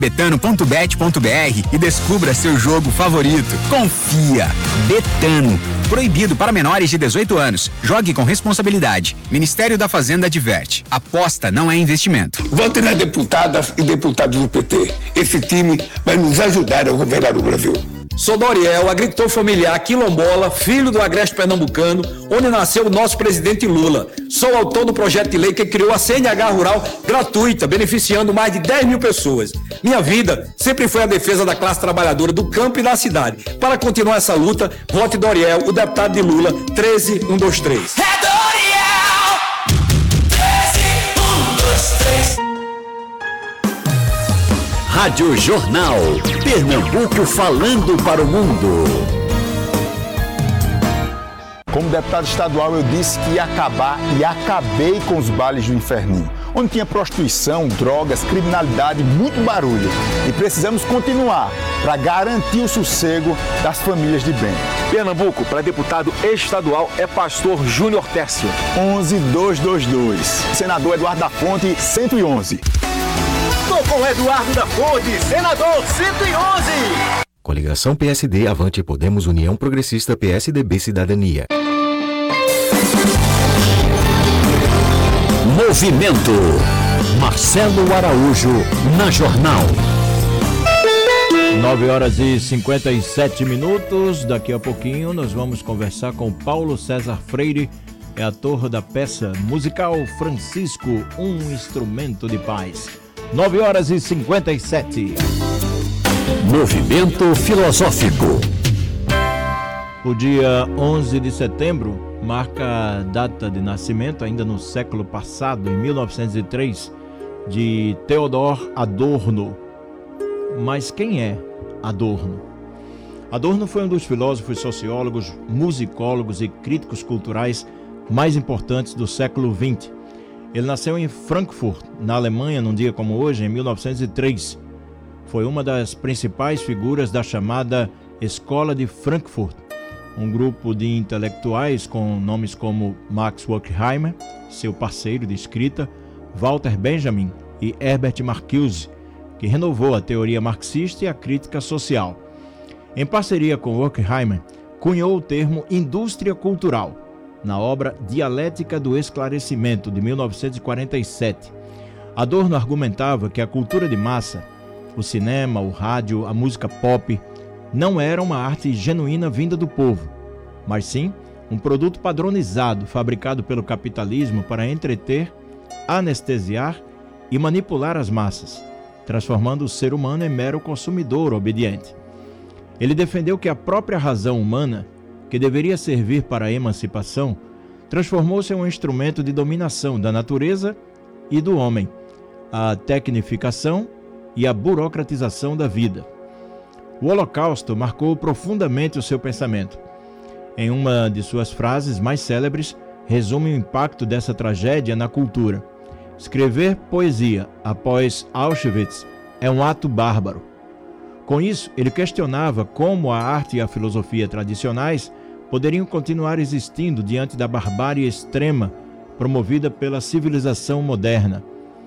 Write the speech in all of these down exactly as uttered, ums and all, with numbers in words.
betano ponto bet ponto br e descubra seu jogo favorito. Confia. Betano. Proibido para menores de dezoito anos. Jogue com responsabilidade. Ministério da Fazenda adverte. Aposta não é investimento. Vote nas deputadas e deputados do P T. Esse time vai nos ajudar a governar o Brasil. Sou Doriel, agricultor familiar quilombola, filho do agreste pernambucano, onde nasceu o nosso presidente Lula. Sou autor do projeto de lei que criou a C N H Rural gratuita, beneficiando mais de dez mil pessoas. Minha vida sempre foi a defesa da classe trabalhadora do campo e da cidade. Para continuar essa luta, vote Doriel, o deputado de Lula, treze um dois três. É Doriel! treze um dois três. Rádio Jornal. Pernambuco falando para o mundo. Como deputado estadual, eu disse que ia acabar e acabei com os bailes do inferninho, onde tinha prostituição, drogas, criminalidade, muito barulho. E precisamos continuar para garantir o sossego das famílias de bem. Pernambuco, para deputado estadual, é Pastor Júnior Tércio. onze dois dois dois. Senador Eduardo da Fonte, cento e onze. Tô com Eduardo da Fonte, senador cento e onze. Coligação P S D, Avante, Podemos, União Progressista, P S D B, Cidadania. Movimento. Marcelo Araújo, na Jornal. nove horas e cinquenta e sete minutos. Daqui a pouquinho nós vamos conversar com Paulo César Freire, é ator da peça musical Francisco, um instrumento de paz. nove horas e cinquenta e sete. Movimento filosófico. O dia onze de setembro marca a data de nascimento, ainda no século passado, em mil novecentos e três, de Theodor Adorno. Mas quem é Adorno? Adorno foi um dos filósofos, sociólogos, musicólogos e críticos culturais mais importantes do século vinte. Ele nasceu em Frankfurt, na Alemanha, num dia como hoje, em mil novecentos e três. Foi uma das principais figuras da chamada Escola de Frankfurt, um grupo de intelectuais com nomes como Max Horkheimer, seu parceiro de escrita, Walter Benjamin e Herbert Marcuse, que renovou a teoria marxista e a crítica social. Em parceria com Horkheimer, cunhou o termo indústria cultural, na obra Dialética do Esclarecimento, de mil novecentos e quarenta e sete. Adorno argumentava que a cultura de massa, o cinema, o rádio, a música pop, não era uma arte genuína vinda do povo, mas sim um produto padronizado, fabricado pelo capitalismo para entreter, anestesiar e manipular as massas, transformando o ser humano em mero consumidor obediente. Ele defendeu que a própria razão humana, que deveria servir para a emancipação, transformou-se em um instrumento de dominação da natureza e do homem, a tecnificação e a burocratização da vida. O Holocausto marcou profundamente o seu pensamento. Em uma de suas frases mais célebres, resume o impacto dessa tragédia na cultura. Escrever poesia após Auschwitz é um ato bárbaro. Com isso, ele questionava como a arte e a filosofia tradicionais poderiam continuar existindo diante da barbárie extrema promovida pela civilização moderna.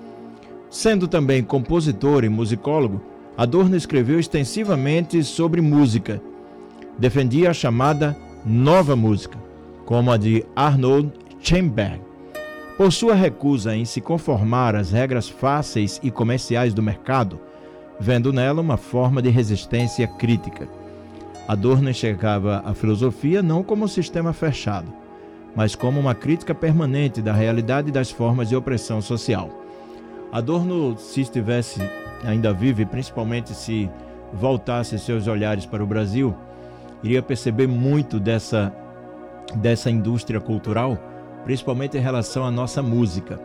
Sendo também compositor e musicólogo, Adorno escreveu extensivamente sobre música. Defendia a chamada nova música, como a de Arnold Schoenberg. Por sua recusa em se conformar às regras fáceis e comerciais do mercado, vendo nela uma forma de resistência crítica. Adorno enxergava a filosofia não como um sistema fechado, mas como uma crítica permanente da realidade e das formas de opressão social. Adorno, se estivesse ainda vivo, e principalmente se voltasse seus olhares para o Brasil, iria perceber muito dessa, dessa indústria cultural, principalmente em relação à nossa música.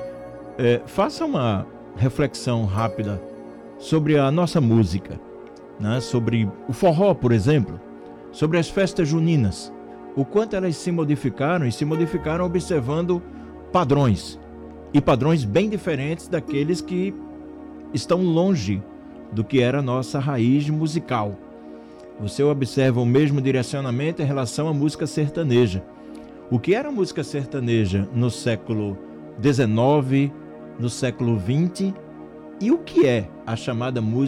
É, faça uma reflexão rápida sobre a nossa música, né? Sobre o forró, por exemplo, sobre as festas juninas, o quanto elas se modificaram e se modificaram observando padrões, e padrões bem diferentes daqueles que estão longe do que era a nossa raiz musical. Você observa o mesmo direcionamento em relação à música sertaneja. O que era a música sertaneja no século dezenove, no século vinte, E o que é a chamada música